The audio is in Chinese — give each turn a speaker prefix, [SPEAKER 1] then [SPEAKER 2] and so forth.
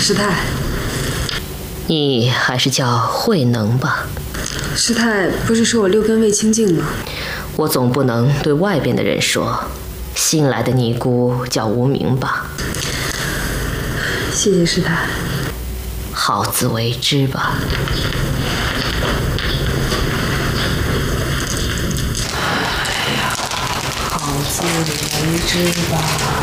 [SPEAKER 1] 师太，
[SPEAKER 2] 你还是叫慧能吧。
[SPEAKER 1] 师太不是说我六根未清净吗？
[SPEAKER 2] 我总不能对外边的人说，新来的尼姑叫无名吧。
[SPEAKER 1] 谢谢师太。
[SPEAKER 2] 好自为之吧。
[SPEAKER 1] 好自为之吧。